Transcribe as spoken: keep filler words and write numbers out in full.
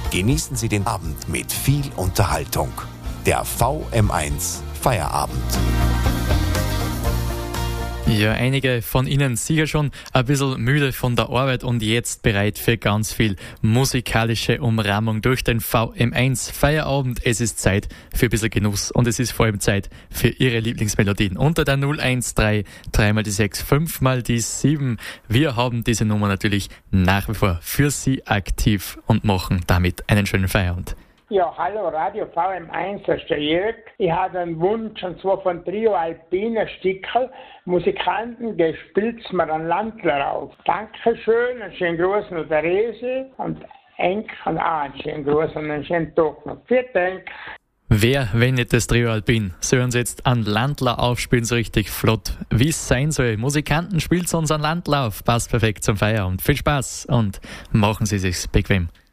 Genießen Sie den Abend mit viel Unterhaltung. Der V M eins Feierabend. Ja, einige von Ihnen sicher schon ein bisschen müde von der Arbeit und jetzt bereit für ganz viel musikalische Umrahmung durch den V M eins Feierabend. Es ist Zeit für ein bisschen Genuss und es ist vor allem Zeit für Ihre Lieblingsmelodien. Unter der null eins drei, drei mal die sechs, fünf mal die sieben. Wir haben diese Nummer natürlich nach wie vor für Sie aktiv und machen damit einen schönen Feierabend. Ja, hallo, Radio V M eins, das ist der Jörg. Ich habe einen Wunsch, und zwar von Trio Alpina Stickel. Musikanten, gespielt's mir einen Landler auf. Dankeschön, einen schönen Gruß an Therese und Enk und auch einen schönen Gruß und einen schönen Tag noch. Vielen Dank. Wer, wenn nicht das Trio Alpin? Sie hören Sie jetzt an Landler aufspielen, so richtig flott, wie es sein soll. Musikanten, spielt uns an Landlauf, passt perfekt zum Feierabend. Viel Spaß und machen Sie sich's bequem.